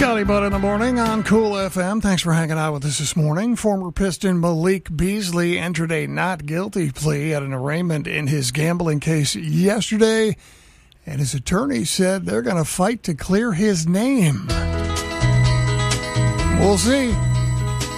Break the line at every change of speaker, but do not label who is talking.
Scotty Butt in the morning on Cool FM. Thanks for hanging out with us this morning. Former Piston Malik Beasley entered a not guilty plea at an arraignment in his gambling case yesterday, and his attorney said they're going to fight to clear his name. We'll see.